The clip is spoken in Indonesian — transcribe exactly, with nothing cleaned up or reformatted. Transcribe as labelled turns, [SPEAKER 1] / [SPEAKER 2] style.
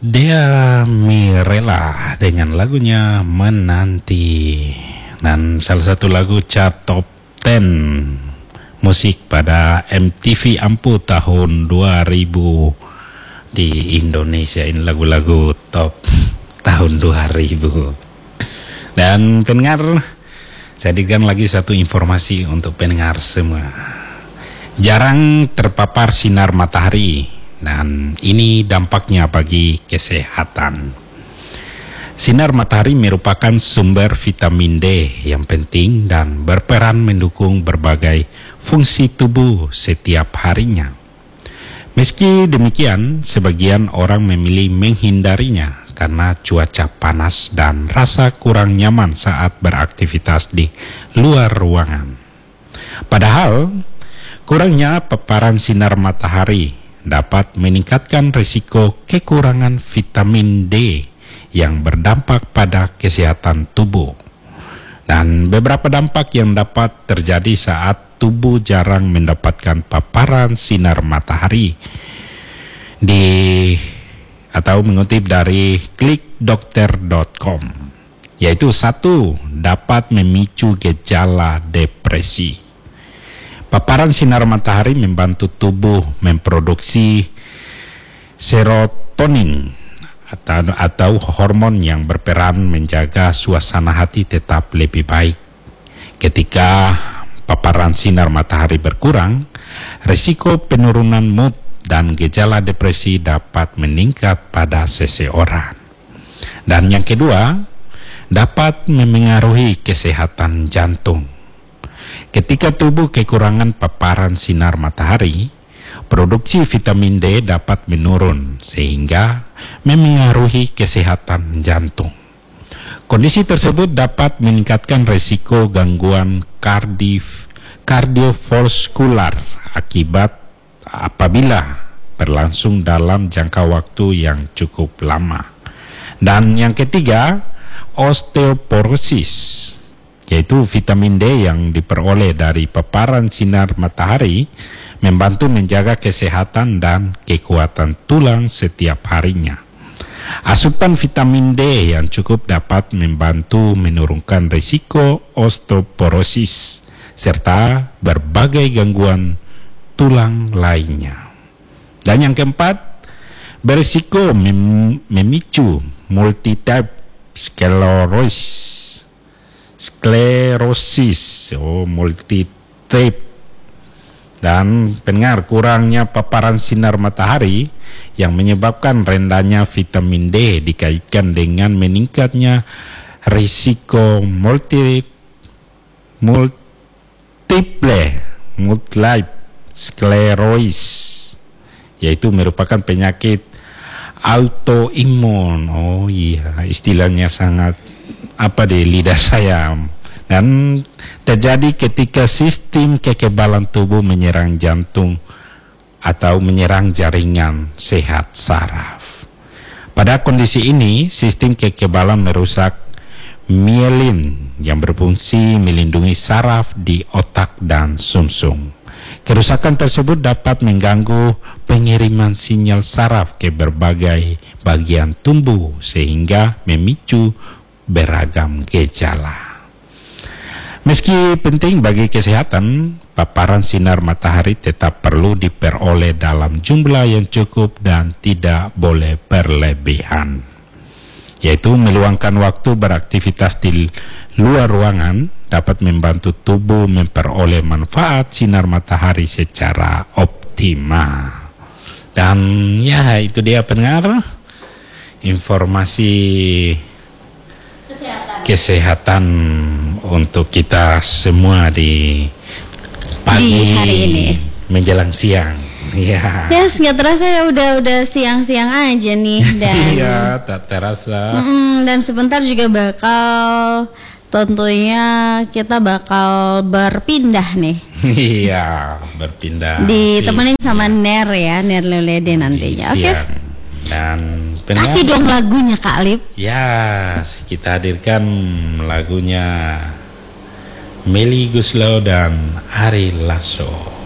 [SPEAKER 1] Dea Mirella dengan lagunya Menanti. Dan salah satu lagu chart top sepuluh musik pada M T V Ampu tahun dua ribu di Indonesia. Ini lagu-lagu top tahun dua ribu. Dan pendengar, saya hadirkan lagi satu informasi untuk pendengar semua. Jarang terpapar sinar matahari, dan ini dampaknya bagi kesehatan. Sinar matahari merupakan sumber vitamin D yang penting dan berperan mendukung berbagai fungsi tubuh setiap harinya. Meski demikian, sebagian orang memilih menghindarinya karena cuaca panas dan rasa kurang nyaman saat beraktivitas di luar ruangan. Padahal, kurangnya paparan sinar matahari dapat meningkatkan risiko kekurangan vitamin D yang berdampak pada kesehatan tubuh. Dan beberapa dampak yang dapat terjadi saat tubuh jarang mendapatkan paparan sinar matahari di atau mengutip dari klik dokter dot com, yaitu satu, dapat memicu gejala depresi. Paparan sinar matahari membantu tubuh memproduksi serotonin atau, atau hormon yang berperan menjaga suasana hati tetap lebih baik. Ketika paparan sinar matahari berkurang, risiko penurunan mood dan gejala depresi dapat meningkat pada seseorang. Dan yang kedua, dapat memengaruhi kesehatan jantung. Ketika tubuh kekurangan paparan sinar matahari, produksi vitamin D dapat menurun sehingga memengaruhi kesehatan jantung. Kondisi tersebut dapat meningkatkan risiko gangguan kardiv, kardiovaskular akibat apabila berlangsung dalam jangka waktu yang cukup lama. Dan yang ketiga, osteoporosis, yaitu vitamin D yang diperoleh dari paparan sinar matahari membantu menjaga kesehatan dan kekuatan tulang setiap harinya. Asupan vitamin D yang cukup dapat membantu menurunkan risiko osteoporosis serta berbagai gangguan tulang lainnya. Dan yang keempat, berisiko mem memicu multitype sclerosis. Sklerosis, oh multitype. Dan pendengar, kurangnya paparan sinar matahari yang menyebabkan rendahnya vitamin D dikaitkan dengan meningkatnya risiko multi multiple multiple sklerosis, yaitu merupakan penyakit autoimun. Oh iya, istilahnya sangat apa di lidah saya. Dan terjadi ketika sistem kekebalan tubuh menyerang jantung atau menyerang jaringan sehat saraf. Pada kondisi ini, sistem kekebalan merusak mielin yang berfungsi melindungi saraf di otak dan sumsum. Kerusakan tersebut dapat mengganggu pengiriman sinyal saraf ke berbagai bagian tubuh sehingga memicu beragam gejala. Meski penting bagi kesehatan, paparan sinar matahari tetap perlu diperoleh dalam jumlah yang cukup dan tidak boleh berlebihan. Yaitu meluangkan waktu beraktivitas di luar ruangan dapat membantu tubuh memperoleh manfaat sinar matahari secara optimal. Dan ya, itu dia pendengar informasi kesehatan, kesehatan untuk kita semua di pagi
[SPEAKER 2] di hari ini
[SPEAKER 1] menjelang siang. Ya.
[SPEAKER 2] Yes, nggak terasa ya udah udah siang-siang aja nih dan
[SPEAKER 1] iya, tak terasa.
[SPEAKER 2] Mm, dan sebentar juga bakal tentunya kita bakal berpindah nih.
[SPEAKER 1] Iya, berpindah.
[SPEAKER 2] Ditemenin sama Ner ya, Ner Lelede nantinya. Oke. Okay?
[SPEAKER 1] Dan
[SPEAKER 2] kasih dong lagunya Kak Lip.
[SPEAKER 1] Ya, kita hadirkan lagunya Melly Goeslaw dan Ari Lasso.